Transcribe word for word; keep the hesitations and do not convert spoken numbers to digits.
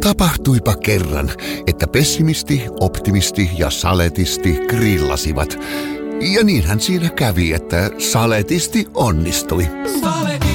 Tapahtuipa kerran, että pessimisti, optimisti ja saletisti grillasivat. Ja niinhän siinä kävi, että saletisti onnistui. Saletisti.